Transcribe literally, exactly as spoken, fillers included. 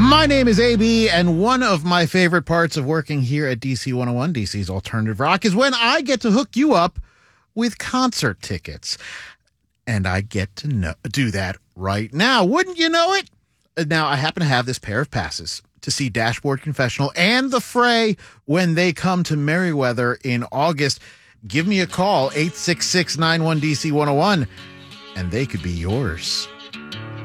My name is A B, and one of my favorite parts of working here at D C one oh one, D C's Alternative Rock, is when I get to hook you up with concert tickets. And I get to know, do that right now. Wouldn't you know it? Now, I happen to have this pair of passes to see Dashboard Confessional and The Fray when they come to Merriweather in August. Give me a call, eight six six, nine one, D C one oh one, and they could be yours.